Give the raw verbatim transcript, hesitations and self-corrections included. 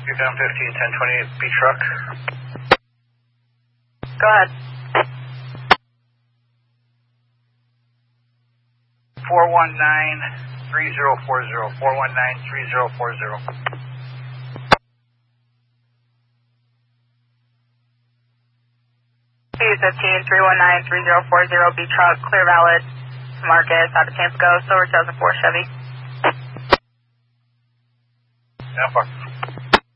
down fifteen, ten twenty-eight, B truck. Go ahead. four one nine, three zero four zero, four one nine, three zero four zero. B fifteen, three one nine, three zero four zero, B truck, clear valid, Marcus, out of Tampico, Silver two thousand four Chevy. Yeah, fuck.